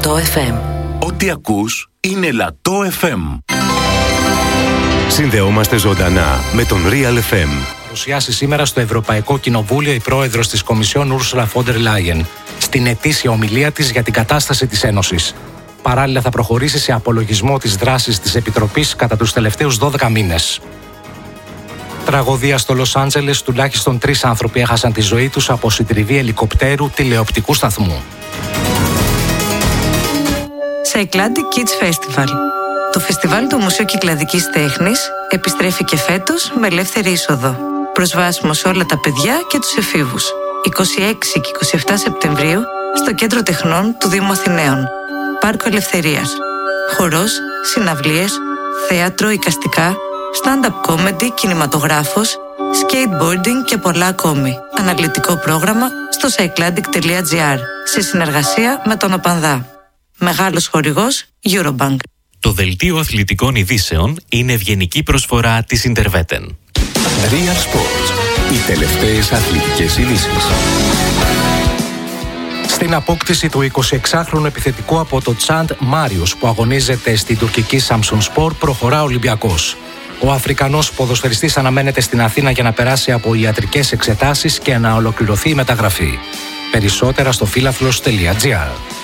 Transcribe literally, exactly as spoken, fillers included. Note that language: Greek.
Λατό εφ εμ. Ό,τι ακούς είναι Λατό εφ εμ. Συνδεόμαστε ζωντανά με τον Real εφ εμ. Παρουσιάσει σήμερα στο Ευρωπαϊκό Κοινοβούλιο η πρόεδρος της Κομισιόν Ursula von der Leyen στην ετήσια ομιλία της για την κατάσταση της Ένωσης. Παράλληλα θα προχωρήσει σε απολογισμό της δράσης της Επιτροπής κατά τους τελευταίους δώδεκα μήνες. Τραγωδία στο Λος Άντζελες, τουλάχιστον τρεις άνθρωποι έχασαν τη ζωή τους από συντριβή ελικοπτέρου τηλεοπτικού σταθμού. Cycladic Kids Festival. Το φεστιβάλ του Μουσείου Κυκλαδικής Τέχνης επιστρέφει και φέτος με ελεύθερη είσοδο. Προσβάσιμο σε όλα τα παιδιά και τους εφήβους. είκοσι έξι και είκοσι επτά Σεπτεμβρίου στο Κέντρο Τεχνών του Δήμου Αθηναίων. Πάρκο Ελευθερίας. Χορός, συναυλίες, θέατρο, εικαστικά, stand-up comedy, κινηματογράφος, skateboarding και πολλά ακόμη. Αναλυτικό πρόγραμμα στο cycladic τελεία gr σε συνεργασία με τον Οπανδά. Μεγάλος χορηγός Eurobank. Το δελτίο αθλητικών ειδήσεων είναι ευγενική προσφορά της Interveten. Real Sports. Οι τελευταίες αθλητικές ειδήσεις. Στην απόκτηση του εικοσιεξάχρονου επιθετικού από το Τσάντ Μάριος που αγωνίζεται στην τουρκική Samsunspor προχωρά ο Ολυμπιακός. Ο Αφρικανός ποδοσφαιριστής αναμένεται στην Αθήνα για να περάσει από ιατρικές εξετάσεις και να ολοκληρωθεί η μεταγραφή. Περισσότερα στο φίλαθλος τελεία gr.